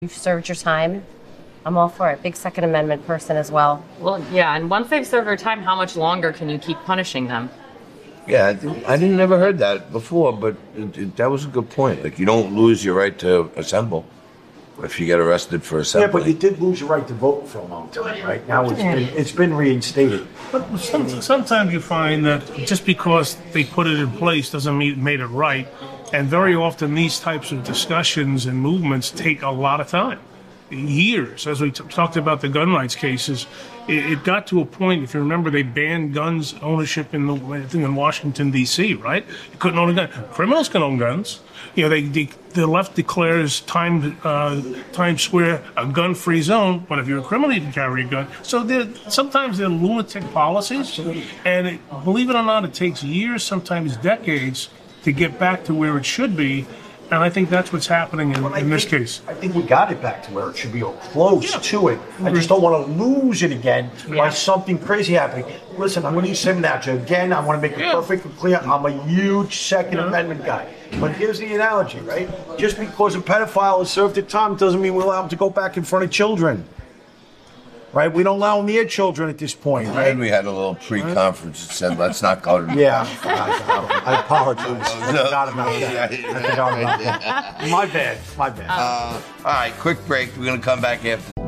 You've served your time. I'm all for it. Big Second Amendment person as well. Well, yeah, and once they've served their time, how much longer can you keep punishing them? Yeah, I didn't never heard that before, but that was a good point. Like, you don't lose your right to assemble if you get arrested for Yeah, assembly. but you did lose your right to vote for a long time, right? Now it's been reinstated. But sometimes you find that just because they put it in place doesn't mean it made it right. And very often these types of discussions and movements take a lot of time. Years. As we talked about the gun rights cases, it got to a point, if you remember, they banned guns ownership in Washington, D.C., right? You couldn't own a gun. Criminals can own guns. You know, the left declares Times Square a gun-free zone, but if you're a criminal, you can carry a gun. So sometimes they're lunatic policies, and believe it or not, it takes years, sometimes decades, to get back to where it should be. And I think that's what's happening in this case. I think we got it back to where it should be, or close to it. I just don't want to lose it again by something crazy happening. Listen, I'm going to use Sam Natcher again. I want to make it perfectly clear. I'm a huge Second Amendment guy. But here's the analogy, right? Just because a pedophile has served their time doesn't mean we allow him to go back in front of children. Right? We don't allow near children at this point, right? And we had a little pre-conference that said, let's not go to... Yeah, I apologize. I forgot about that. My bad. All right, quick break. We're going to come back after...